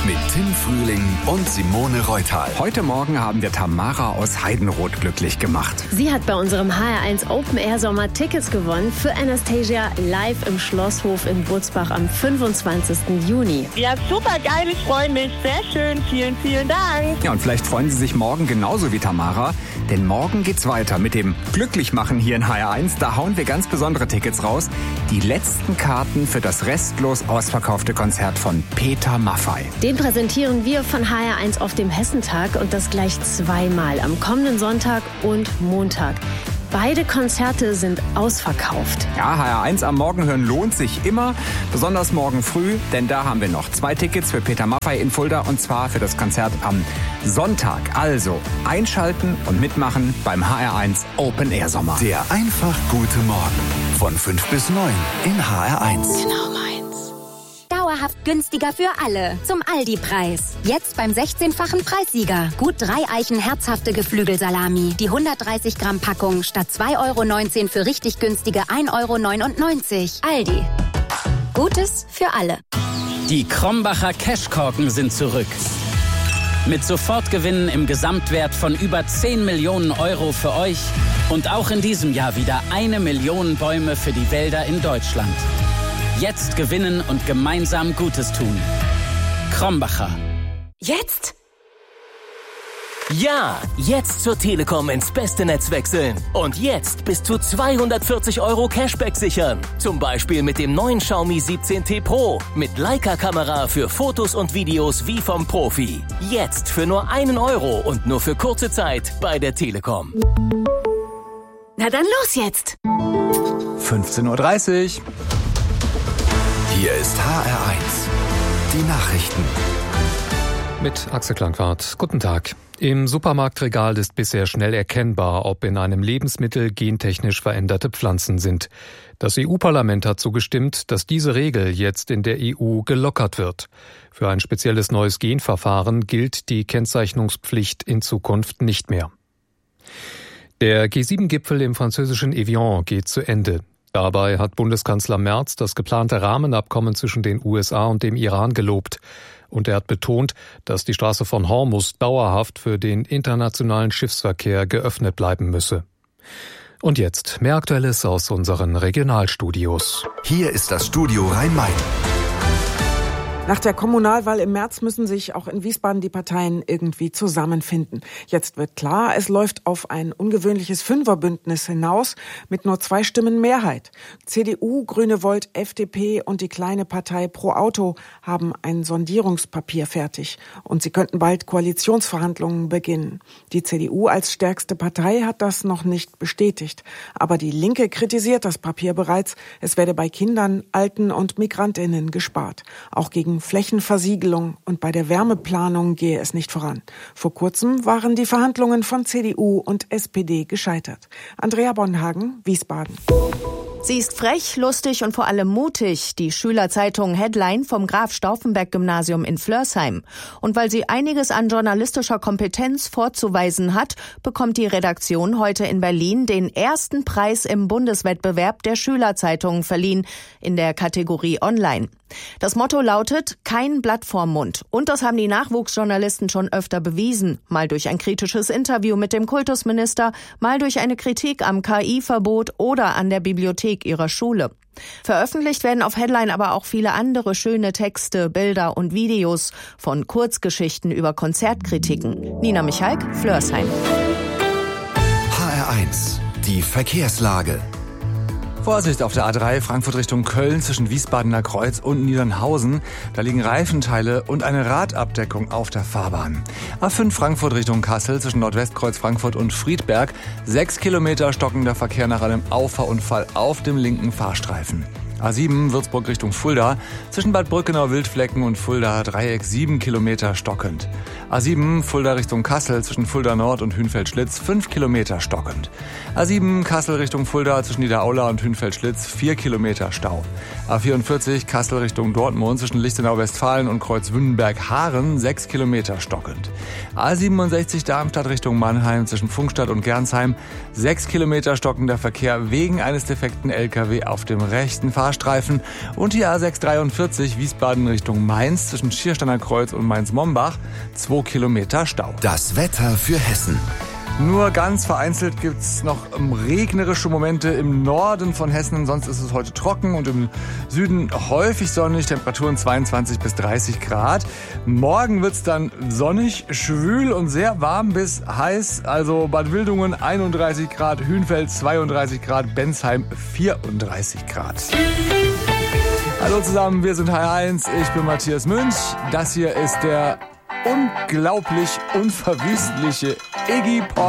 mit Tim Frühling und Simone Reutal. Heute Morgen haben wir Tamara aus Heidenroth glücklich gemacht. Sie hat bei unserem HR1 Open Air Sommer Tickets gewonnen für Anastasia live im Schlosshof in Butzbach am 25. Juni. Ja, super geil, ich freue mich. Sehr schön, vielen, vielen Dank. Ja, und vielleicht freuen Sie sich morgen genauso wie Tamara, denn morgen geht's weiter mit dem Glücklichmachen hier in HR1. Da hauen wir ganz besondere Tickets raus. Die letzten Karten für das restlos ausverkaufte Konzert von Peter Maffay. Den präsentieren wir von HR1 auf dem Hessentag und das gleich zweimal, am kommenden Sonntag und Montag. Beide Konzerte sind ausverkauft. Ja, HR1 am Morgen hören lohnt sich immer, besonders morgen früh, denn da haben wir noch 2 Tickets für Peter Maffay in Fulda und zwar für das Konzert am Sonntag. Also einschalten und mitmachen beim HR1 Open Air Sommer. Der einfach gute Morgen von 5 bis 9 in HR1. Genau meins. Dauerhaft günstiger für alle. Zum Aldi-Preis. Jetzt beim 16-fachen Preissieger. Gut 3 Eichen herzhafte Geflügelsalami. Die 130 Gramm Packung statt 2,19 € für richtig günstige 1,99 €. Aldi. Gutes für alle. Die Krombacher Cashkorken sind zurück. Mit Sofortgewinnen im Gesamtwert von über 10 Millionen € für euch. Und auch in diesem Jahr wieder 1 Million Bäume für die Wälder in Deutschland. Jetzt gewinnen und gemeinsam Gutes tun. Krombacher. Jetzt? Ja, jetzt zur Telekom ins beste Netz wechseln. Und jetzt bis zu 240 € Cashback sichern. Zum Beispiel mit dem neuen Xiaomi 17T Pro. Mit Leica-Kamera für Fotos und Videos wie vom Profi. Jetzt für nur 1 € und nur für kurze Zeit bei der Telekom. Na dann los jetzt. 15:30 Uhr. Hier ist HR1. Die Nachrichten. Mit Axel Klangwart. Guten Tag. Im Supermarktregal ist bisher schnell erkennbar, ob in einem Lebensmittel gentechnisch veränderte Pflanzen sind. Das EU-Parlament hat zugestimmt, dass diese Regel jetzt in der EU gelockert wird. Für ein spezielles neues Genverfahren gilt die Kennzeichnungspflicht in Zukunft nicht mehr. Der G7-Gipfel im französischen Evian geht zu Ende. Dabei hat Bundeskanzler Merz das geplante Rahmenabkommen zwischen den USA und dem Iran gelobt. Und er hat betont, dass die Straße von Hormuz dauerhaft für den internationalen Schiffsverkehr geöffnet bleiben müsse. Und jetzt mehr Aktuelles aus unseren Regionalstudios. Hier ist das Studio Rhein-Main. Nach der Kommunalwahl im März müssen sich auch in Wiesbaden die Parteien irgendwie zusammenfinden. Jetzt wird klar, es läuft auf ein ungewöhnliches Fünferbündnis hinaus mit nur 2 Stimmen Mehrheit. CDU, Grüne Volt, FDP und die kleine Partei Pro Auto haben ein Sondierungspapier fertig und sie könnten bald Koalitionsverhandlungen beginnen. Die CDU als stärkste Partei hat das noch nicht bestätigt. Aber die Linke kritisiert das Papier bereits. Es werde bei Kindern, Alten und MigrantInnen gespart. Auch gegen Flächenversiegelung und bei der Wärmeplanung gehe es nicht voran. Vor kurzem waren die Verhandlungen von CDU und SPD gescheitert. Andrea Bonhagen, Wiesbaden. Sie ist frech, lustig und vor allem mutig, die Schülerzeitung Headline vom Graf-Stauffenberg-Gymnasium in Flörsheim. Und weil sie einiges an journalistischer Kompetenz vorzuweisen hat, bekommt die Redaktion heute in Berlin den ersten Preis im Bundeswettbewerb der Schülerzeitungen verliehen, in der Kategorie Online. Das Motto lautet, kein Blatt vorm Mund. Und das haben die Nachwuchsjournalisten schon öfter bewiesen. Mal durch ein kritisches Interview mit dem Kultusminister, mal durch eine Kritik am KI-Verbot oder an der Bibliothek ihrer Schule. Veröffentlicht werden auf Headline aber auch viele andere schöne Texte, Bilder und Videos, von Kurzgeschichten über Konzertkritiken. Nina Michalk, Flörsheim. HR1. Die Verkehrslage. Vorsicht auf der A3 Frankfurt Richtung Köln zwischen Wiesbadener Kreuz und Niedernhausen. Da liegen Reifenteile und eine Radabdeckung auf der Fahrbahn. A5 Frankfurt Richtung Kassel zwischen Nordwestkreuz Frankfurt und Friedberg. 6 Kilometer stockender Verkehr nach einem Auffahrunfall auf dem linken Fahrstreifen. A7 Würzburg Richtung Fulda, zwischen Bad Brückenau-Wildflecken und Fulda Dreieck 7 Kilometer stockend. A7 Fulda Richtung Kassel, zwischen Fulda Nord und Hünfeld-Schlitz 5 Kilometer stockend. A7 Kassel Richtung Fulda, zwischen Niederaula und Hünfeld-Schlitz 4 Kilometer Stau. A44 Kassel Richtung Dortmund, zwischen Lichtenau-Westfalen und Kreuzwündenberg-Haaren 6 Kilometer stockend. A67 Darmstadt Richtung Mannheim, zwischen Pfungstadt und Gernsheim 6 Kilometer stockender Verkehr wegen eines defekten LKW auf dem rechten Fahrstreifen. Fahrstreifen und die A643 Wiesbaden Richtung Mainz zwischen Schiersteiner Kreuz und Mainz-Mombach 2 Kilometer Stau. Das Wetter für Hessen. Nur ganz vereinzelt gibt's noch regnerische Momente im Norden von Hessen. Sonst ist es heute trocken und im Süden häufig sonnig. Temperaturen 22 bis 30 Grad. Morgen wird's dann sonnig, schwül und sehr warm bis heiß. Also Bad Wildungen 31 Grad, Hünfeld 32 Grad, Bensheim 34 Grad. Hallo zusammen, wir sind HR1. Ich bin Matthias Münch. Das hier ist der unglaublich unverwüstliche Iggy Pop.